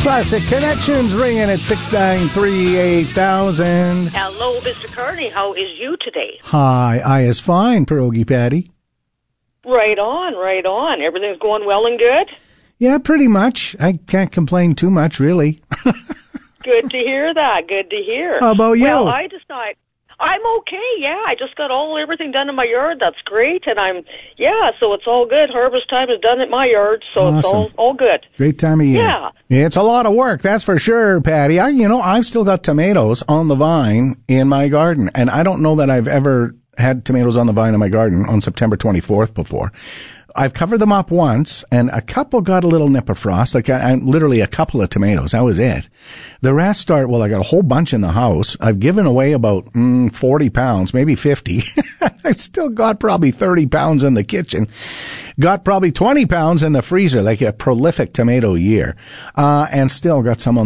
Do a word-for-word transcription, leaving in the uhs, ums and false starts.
Classic Connections ringing at six nine three eight thousand. Hello, Mister Kearney. How is you today? Hi, I is fine, Pierogi Patty. Right on, right on. Everything's going well and good? Yeah, pretty much. I can't complain too much, really. Good to hear that. Good to hear. How about you? Well, I decide I'm okay. Yeah, I just got all everything done in my yard. That's great, and I'm yeah. So it's all good. Harvest time is done at my yard, so Awesome. it's all all good. Great time of year. Yeah. Yeah, it's a lot of work, that's for sure, Patty. I, you know, I've still got tomatoes on the vine in my garden, and I don't know that I've ever had tomatoes on the vine in my garden on September twenty-fourth before. I've covered them up once, and a couple got a little nip of frost, like I, I, literally a couple of tomatoes. That was it. The rest are, well, I got a whole bunch in the house. I've given away about mm, forty pounds, maybe fifty. I've still got probably thirty pounds in the kitchen. Got probably twenty pounds in the freezer, like a prolific tomato year. Uh, and still got some on